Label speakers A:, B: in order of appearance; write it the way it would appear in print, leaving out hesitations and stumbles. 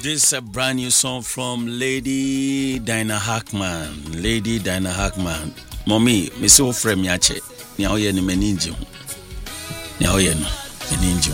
A: This is a brand new song from Lady Dinah Hackman. Lady Dinah Hackman. Mommy, me so frame yache. Ni oye ni meninji. Ni oye no. Meninji.